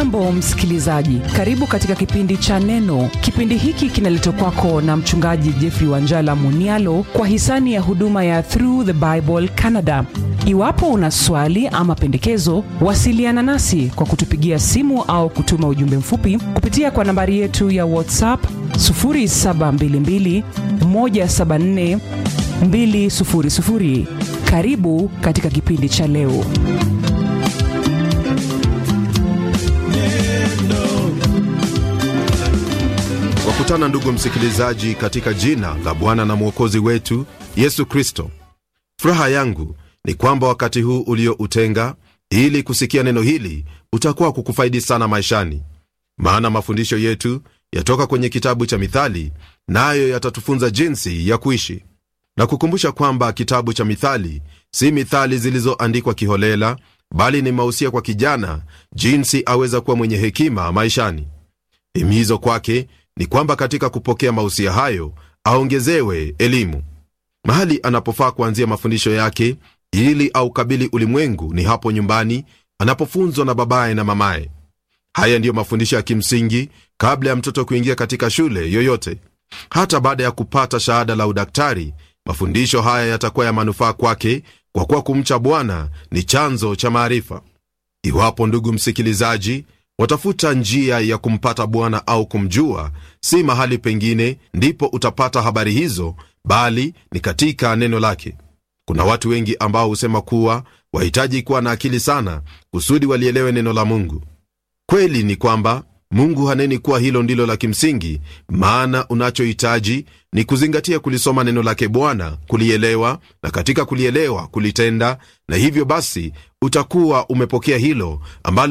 Hujambo msikilizaji, karibu katika kipindi cha Neno. Kipindi hiki kinaletwa kwako na mchungaji Jeffrey Wanjala Munialo kwa hisani ya huduma ya Through the Bible Canada. Iwapo una swali ama pendekezo, wasiliana nasi kwa kutupigia simu au kutuma ujumbe mfupi kupitia kwa nambari yetu ya WhatsApp 0722 174 200. Karibu katika kipindi cha leo. Wakutana ndugu msikilizaji katika jina la Bwana na Mwokozi wetu Yesu Kristo. Furaha yangu ni kwamba wakati huu ulioutenga ili kusikia neno hili utakuwa kukufaidi sana maishani. Maana mafundisho yetu yatoka kwenye kitabu cha Mithali, nayo yatatufunza jinsi ya kuishi. Na kukumbusha kwamba kitabu cha Mithali si mithali zilizoandikwa kiholela, bali ni mausia kwa kijana jinsi aweza kuwa mwenye hekima maishani. Himizo kwake ni kwamba katika kupokea mausia hayo aongezewe elimu. Mahali anapofaa kuanzia mafundisho yake ili aukabili ulimwengu ni hapo nyumbani, anapofunzwa na babaye na mamaye. Haya ndiyo mafundisho ya kimsingi kabla ya mtoto kuingia katika shule yoyote. Hata baada ya kupata shahada la udaktari, mafundisho haya yatakuwa ya manufaa kwake, kwa kuwa kumcha Bwana ni chanzo cha maarifa. Iwapo ndugu msikilizaji, watafuta njia ya kumpata Bwana au kumjua, si mahali pengine ndipo utapata habari hizo, bali ni katika neno lake. Kuna watu wengi ambao husema kuwa wahitaji kuwa na akili sana kusudi walielewe neno la Mungu. Kweli ni kwamba Mungu haneni kuwa hilo ndilo la kimsingi, maana unachohitaji ni kuzingatia kulisoma neno lake Bwana, kulielewa, na katika kulielewa kulitenda, na hivyo basi utakuwa umepokea hilo ambalo